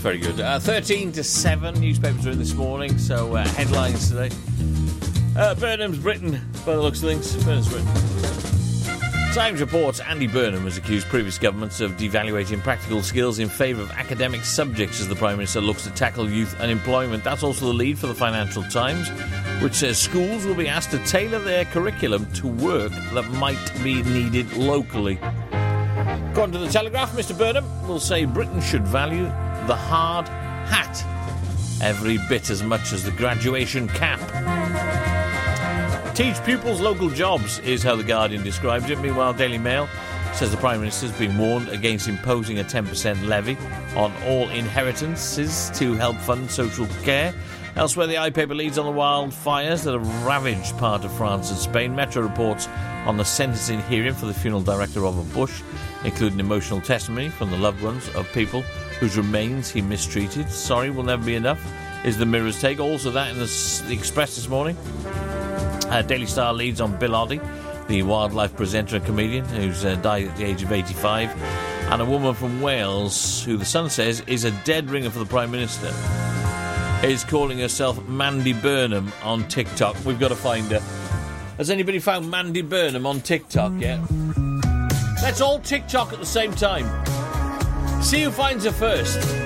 very good. 13 to 7, newspapers are in this morning, so headlines today. Burnham's Britain, by the looks of things. Burnham's Britain. Times reports Andy Burnham has accused previous governments of devaluating practical skills in favour of academic subjects as the Prime Minister looks to tackle youth unemployment. That's also the lead for the Financial Times, which says schools will be asked to tailor their curriculum to work that might be needed locally. According to the Telegraph, Mr Burnham will say Britain should value the hard hat every bit as much as the graduation cap. Teach pupils local jobs is how The Guardian describes it. Meanwhile, Daily Mail says the Prime Minister has been warned against imposing a 10% levy on all inheritances to help fund social care. Elsewhere, the iPaper leads on the wildfires that have ravaged part of France and Spain. Metro reports on the sentencing hearing for the funeral director Robert Bush, including emotional testimony from the loved ones of people whose remains he mistreated. Sorry will never be enough is the Mirror's take. Also that in the Express this morning. Daily Star leads on Bill Oddie, the wildlife presenter and comedian who's died at the age of 85, and a woman from Wales who the Sun says is a dead ringer for the Prime Minister is calling herself Mandy Burnham on TikTok. We've got to find her. Has anybody found Mandy Burnham on TikTok yet? Let's all TikTok at the same time. See who finds her first.